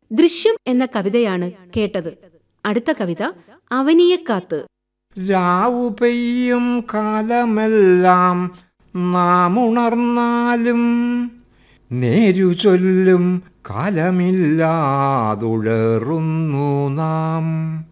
ദൃശ്യം എന്ന കവിതയാണ് കേട്ടത്. അടുത്ത കവിത അവനിയെക്കാത്ത്. രാവു പെയ്യും കാലമെല്ലാം നാം ഉണർന്നാലും നേരു ചൊല്ലും കാലമില്ലാതുഴറുന്നു നാം.